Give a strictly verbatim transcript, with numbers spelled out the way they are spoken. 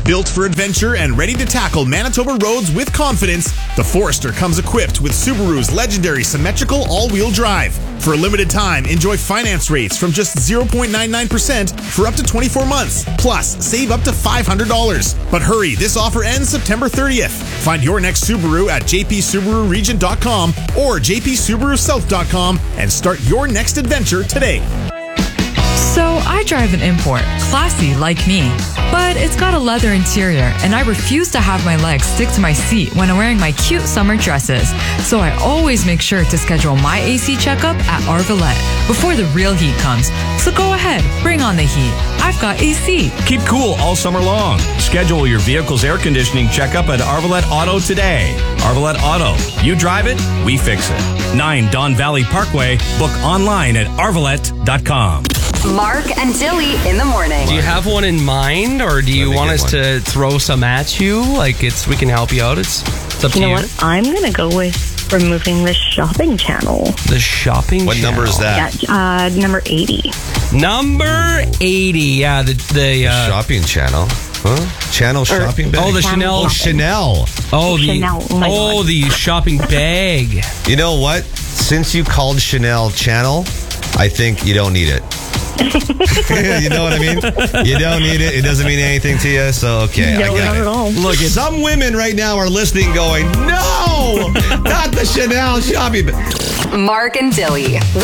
Built for adventure and ready to tackle Manitoba roads with confidence, the Forester comes equipped with Subaru's legendary symmetrical all-wheel drive. For a limited time, enjoy finance rates from just zero point nine nine percent for up to twenty-four months. Plus, save up to five hundred dollars. But hurry, this offer ends September thirtieth. Find your next Subaru at j p subaru region dot com or j p subaru south dot com and start your next adventure today. So I drive an import, classy like me, but it's got a leather interior and I refuse to have my legs stick to my seat when I'm wearing my cute summer dresses. So I always make sure to schedule my A C checkup at Arvalette before the real heat comes. So go ahead, bring on the heat. I've got A C. Keep cool all summer long. Schedule your vehicle's air conditioning checkup at Arvalette Auto today. Arvalette Auto. You drive it, we fix it. nine Don Valley Parkway. Book online at arvalette dot com. Mark and Dilly in the morning. Do you have one in mind, or do you Let me want get us one. to throw some at you? Like, it's we can help you out. It's, it's up You to know you. what? I'm going to go with removing the shopping channel. The shopping What number is channel. that? Yeah, uh, number eighty. Number eighty. Yeah, the the uh, Shopping channel. Huh? Channel shopping bag? oh the Chanel Chanel. Chanel. Oh the Chanel, oh my oh God. the shopping bag. You know what? Since you called Chanel Channel, I think you don't need it. You know what I mean? You don't need it. It doesn't mean anything to you. So, okay, No, I got not it. at all. Look, some women right now are listening going, no, not the Chanel shopping bag. Mark and Dilly.